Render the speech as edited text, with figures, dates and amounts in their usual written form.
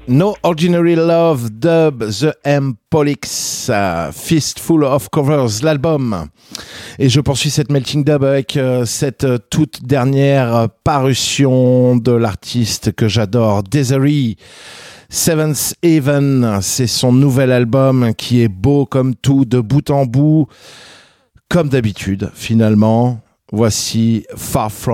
No Ordinary Love, Dub, The M-Polix, Fistful of Covers, l'album. Et je poursuis cette Melting Dub avec cette toute dernière parution de l'artiste que j'adore, Desiree. Seventh Heaven, c'est son nouvel album qui est beau comme tout, de bout en bout, comme d'habitude finalement. Voici Far From